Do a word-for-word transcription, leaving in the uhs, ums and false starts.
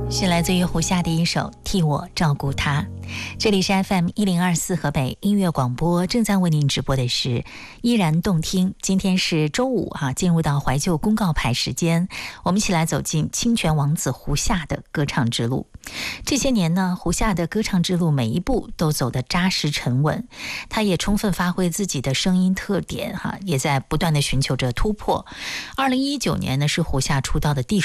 是来自于胡夏的一首《替我照顾他》。这里是 F M 一零二四河北音乐广播，正在为您直播的是依然动听。今天是周五啊，进入到怀旧公告牌时间，我们一起来走进清泉王子胡夏的歌唱之路。这些年呢，胡夏的歌唱之路每一步都走得扎实沉稳，他也充分发挥自己的声音特点哈，也在不断的寻求着突破。二零一九年呢，是胡夏出道的第